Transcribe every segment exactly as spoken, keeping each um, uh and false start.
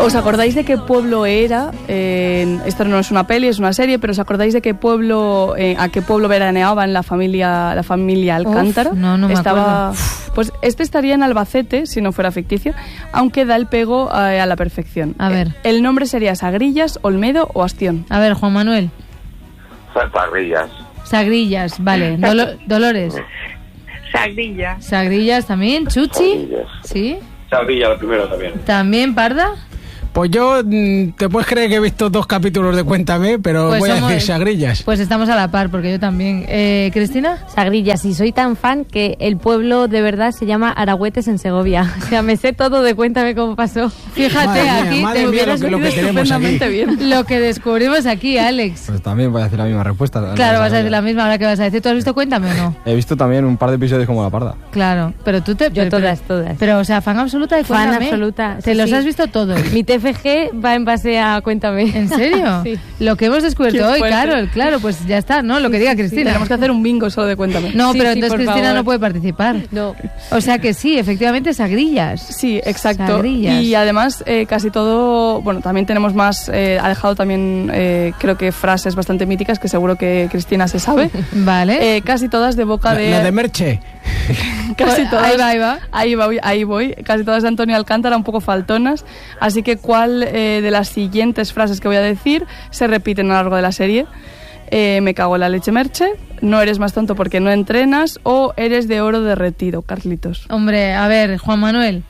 ¿Os acordáis de qué pueblo era? Eh, esto no es una peli, es una serie, pero ¿os acordáis de qué pueblo, eh, a qué pueblo veraneaba en la familia, la familia Alcántara? Uf, no, no me Estaba, acuerdo. Pues este estaría en Albacete, si no fuera ficticio, aunque da el pego eh, a la perfección. A ver. Eh, el nombre sería Sagrillas, Olmedo o Astión. A ver, Juan Manuel. Sagrillas. Sagrillas, vale. Dolo- Dolores. Sagrillas. Sagrillas también. Chuchi. Sagrillas. Sí. Sagrillas, lo primero también. También Parda. Pues yo, mm, te puedes creer que he visto dos capítulos de Cuéntame, pero Pues voy somos- a decir Sagrillas. Pues estamos a la par, porque yo también. Eh, ¿Cristina? Sagrillas, y soy tan fan que el pueblo de verdad se llama Aragüetes en Segovia. O sea, me sé todo de Cuéntame cómo pasó. Fíjate, Madre mía, aquí madre te mía, hubieras lo que- lo que venido tenemos aquí. estupendamente bien. Lo que descubrimos aquí, Alex. Pues también voy a decir la misma respuesta. Claro, vas a decir la misma. Ahora que vas a decir, ¿tú has visto Cuéntame o no? He visto también un par de episodios como La Parda. Claro, pero tú te... Yo pero- todas, todas. Pero, o sea, fan absoluta de Fan Cuéntame. absoluta, Te sí, los sí. has visto todos. Mi T F G va en base a Cuéntame. ¿En serio? Sí. Lo que hemos descubierto Qué hoy, fuerte. Carol, claro, pues ya está, ¿no? Lo que diga Sí, Cristina. tenemos que hacer un bingo solo de Cuéntame. No, Sí, pero sí, entonces por Cristina favor. no puede participar. No. O sea que sí, efectivamente, Sagrillas. Sí, exacto. Sagrillas. Y además eh, casi todo, bueno, también tenemos más, eh, ha dejado también eh, creo que frases bastante míticas que seguro que Cristina se sabe. Vale. Eh, casi todas de boca La, de... la de Merche. casi todas, Ahí va, ahí va. Ahí voy, ahí voy. Casi todas de Antonio Alcántara, un poco faltonas. Así que, ¿cuál eh, de las siguientes frases que voy a decir se repiten a lo largo de la serie? Eh, me cago en la leche, Merche. No eres más tonto porque no entrenas. O eres de oro derretido, Carlitos. Hombre, a ver, Juan Manuel.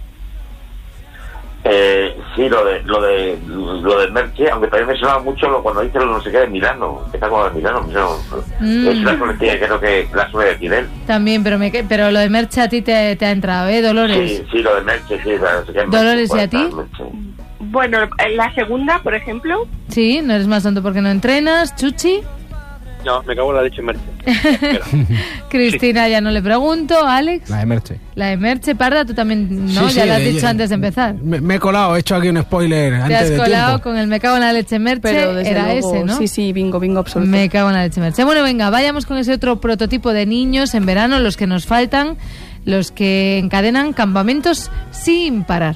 Eh, sí, lo de lo de lo de Merche, aunque también me sonaba mucho lo, cuando dice lo no sé qué de Milano, que está como de Milano, me suena- Mm. es una coletilla que creo que la suele decir él. También, pero me que- pero lo de Merche a ti te, te ha entrado, ¿eh, Dolores? Sí, sí, lo de Merche, sí, la- no sé qué, Merche, Dolores, ¿y a pues, ti? Merche. Bueno, la segunda, por ejemplo, Sí, no eres más tonto porque no entrenas. Chuchi. No, me cago en la leche, Merche. Cristina, ya no le pregunto. Alex. La de Merche. La de Merche. Parda, tú también, ¿no? Sí, ya sí, la has de- dicho antes de empezar. Me, me he colado, he hecho aquí un spoiler Te antes has de colado tiempo. con el me cago en la leche Merche. Pero desde Era luego, ese, ¿no? Sí, sí, bingo, bingo absoluto. Me cago en la leche Merche. Bueno, venga, vayamos con ese otro prototipo de niños en verano, los que nos faltan, los que encadenan campamentos sin parar.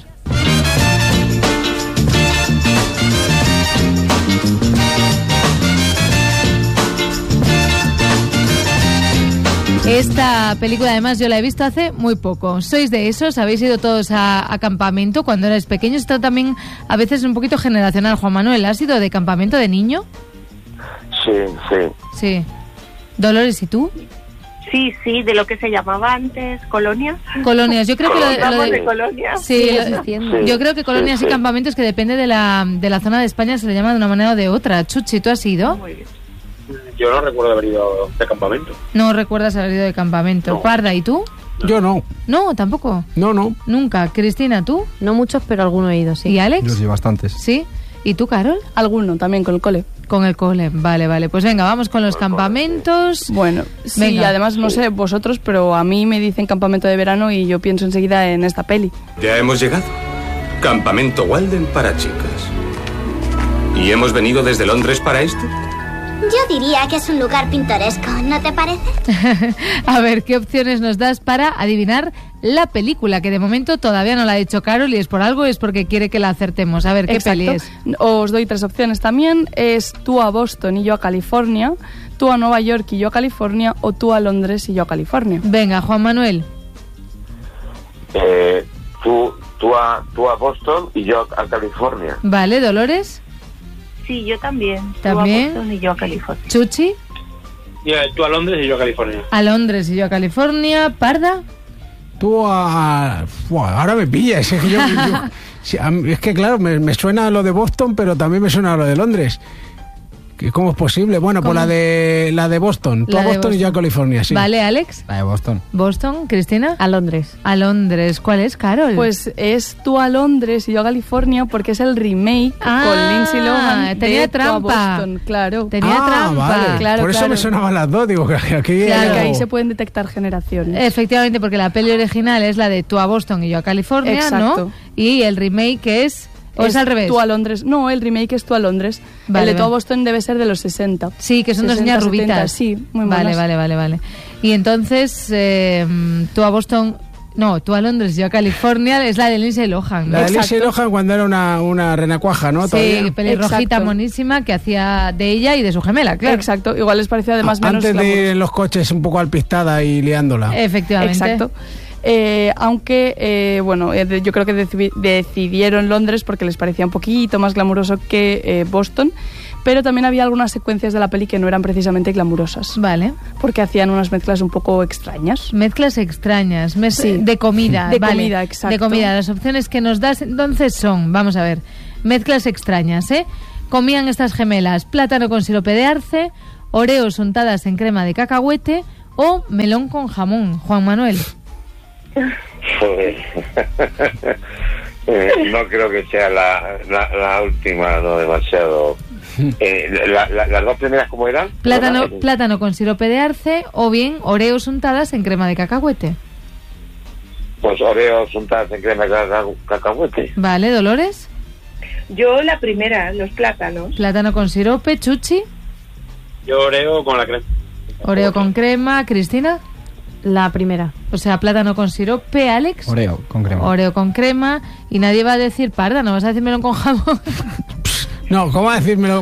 Esta película además yo la he visto hace muy poco. ¿Sois de esos? ¿Habéis ido todos a, a campamento cuando erais pequeños? Esto también a veces un poquito generacional. Juan Manuel, ¿has ido de campamento de niño? Sí, sí. Sí. Dolores, ¿y tú? sí, sí, de lo que se llamaba antes colonias. Colonias, yo creo que lo de, lo Vamos de- de colonias. Sí, Sigue lo- existiendo. yo creo que colonias Sí, y sí. campamentos que depende de la, de la zona de España se le llama de una manera o de otra. Chuchi, ¿tú has ido? Muy bien. Yo no recuerdo haber ido de campamento. No recuerdas haber ido de campamento. No. Parda, ¿y tú? Yo no, No, tampoco. no, no. Nunca. Cristina, ¿tú? No muchos, pero alguno he ido, sí. ¿Y Yo Alex? sí, bastantes. ¿Sí? ¿Y tú, Carol? Alguno también con el cole. Con el cole. Vale, vale. Pues venga, vamos con los campamentos. Bueno, sí, Venga. además no sé vosotros, pero a mí me dicen campamento de verano y yo pienso enseguida en esta peli. Ya hemos llegado. Campamento Walden para chicas. ¿Y hemos venido desde Londres para esto? Yo diría que es un lugar pintoresco, ¿no te parece? A ver, ¿qué opciones nos das para adivinar la película? Que de momento todavía no la ha dicho Carol y es por algo, es porque quiere que la acertemos. A ver, ¿qué Exacto. peli es? Os doy tres opciones también. Es tú a Boston y yo a California, tú a Nueva York y yo a California, o tú a Londres y yo a California. Venga, Juan Manuel. Eh, tú, tú, a, tú a Boston y yo a California. Vale, Dolores. Sí, yo también. Tú También. a Boston y yo a California. Chuchi. Y, eh, tú a Londres y yo a California. A Londres y yo a California. Parda. Tú a... Buah, ahora me pillas. Es que, yo- yo- sí, a mí- es que claro, me, me suena lo de Boston, pero también me suena lo de Londres. ¿Qué- ¿Cómo es posible? Bueno, pues ¿Cómo? la de la de Boston. Tú La a de Boston, y yo a Boston. California, sí. Vale, Alex. La de Boston. Boston. Cristina. A Londres. A Londres. ¿Cuál es, Carol? Pues es tú a Londres y yo a California porque es el remake Ah, con Lindsay Lohan tenía de Tú a trampa. Boston, claro. Tenía ah, trampa. vale. Claro, Por eso claro. me sonaban las dos. Digo, que aquí... Claro, Que hay ahí algo. se pueden detectar generaciones. Efectivamente, porque la peli original es la de tú a Boston y yo a California, Exacto. ¿no? Y el remake es... ¿O es, al revés? Tú a Londres. No, el remake es tú a Londres. Vale, el de tú a vale. Boston debe ser de los sesenta. Sí, que son dos sesenta, niñas rubitas. setenta, sí, muy Vale, monas. vale, vale, vale. Y entonces, eh, tú a Boston No, tú a Londres y yo a California es la de Lindsay Lohan, ¿no? La de Lindsay Lohan cuando era una, una renacuaja, ¿no? Sí, Todavía. pelirrojita Exacto. monísima que hacía de ella y de su gemela, claro. Exacto, igual les parecía además menos Antes de ir glamuroso. en los coches un poco alpistada y liándola. Efectivamente. Exacto. Eh, aunque, eh, bueno, eh, de- yo creo que deci- decidieron Londres porque les parecía un poquito más glamuroso que eh, Boston, pero también había algunas secuencias de la peli que no eran precisamente glamurosas, Vale. porque hacían unas mezclas un poco extrañas. Mezclas extrañas, mez- Sí. de comida. De vale. comida, exacto. De comida. Las opciones que nos das entonces son, vamos a ver, mezclas extrañas, ¿eh? Comían estas gemelas plátano con sirope de arce, oreos untadas en crema de cacahuete o melón con jamón. Juan Manuel. Joder. Eh, no creo que sea la, la, la última, no demasiado. Eh, la- la- las dos primeras, ¿cómo eran? Plátano, ¿Verdad? plátano con sirope de arce o bien oreos untadas en crema de cacahuete. Pues oreos untadas en crema de caca- cacahuete. Vale, Dolores. Yo la primera, los plátanos. Plátano con sirope, Chuchi. Yo oreo con la crema. Oreo con crema, Cristina. La primera. O sea, plátano con sirope, Alex. Oreo, con crema. Oreo con crema. Y nadie va a decir parda, no vas a decir melón con jamón. No, ¿cómo va a decírmelo?